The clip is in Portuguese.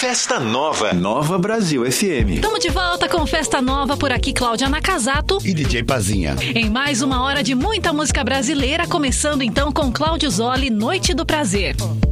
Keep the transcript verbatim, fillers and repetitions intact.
Festa Nova. Nova Brasil F M. Estamos de volta com Festa Nova, por aqui Cláudia Nakazato e D J Pazinha. Em mais uma hora de muita música brasileira, começando então com Cláudio Zoli, Noite do Prazer.